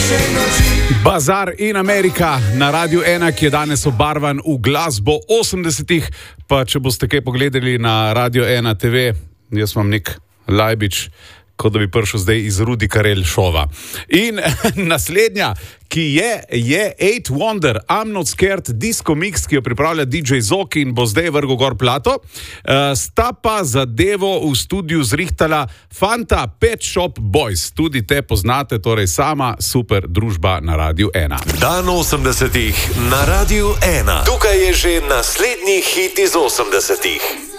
Bazar in Amerika na Radiu 1, ki je danes obarvan v glasbo 80-ih. Pa če boste kaj pogledali na Radio 1 TV, jaz imam nek Lajbič, kot da bi prišel zdaj iz Rudi Karel šova. In naslednja, ki je Eight Wonder, I'm Not Scared, disco mix, ki jo pripravlja DJ Zoki in bo zdaj vrgel gor plato. Sta pa zadevo v studiu zrihtala fanta Pet Shop Boys. Tudi te poznate, torej sama super družba na Radiu 1. Dan 80-ih na Radiu 1. Tukaj je že naslednji hit iz 80-ih.